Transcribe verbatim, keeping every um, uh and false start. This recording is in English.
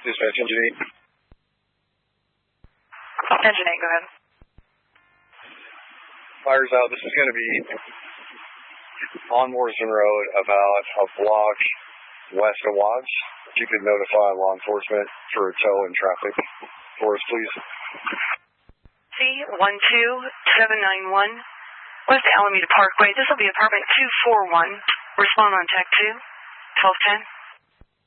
Dispatch engine eight. Engine eight, go ahead. Fire's out. This is going to be on Morrison Road, about a block west of Watts. If you could notify law enforcement for a tow and traffic for us, please. C one two seven nine one, West Alameda Parkway. This will be apartment two four one. Respond on tech two, twelve ten.